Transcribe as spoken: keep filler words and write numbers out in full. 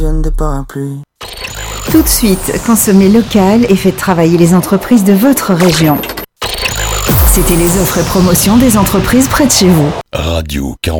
Des parapluies. Tout de suite, consommez local et faites travailler les entreprises de votre région. C'était les offres et promotions des entreprises près de chez vous. Radio quarante.